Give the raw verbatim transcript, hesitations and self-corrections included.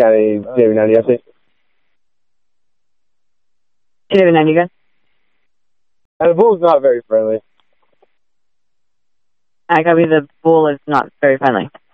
Scotty, David ninety update. David ninety, good. Uh, the bull's not very friendly. I copy, the bull is not very friendly.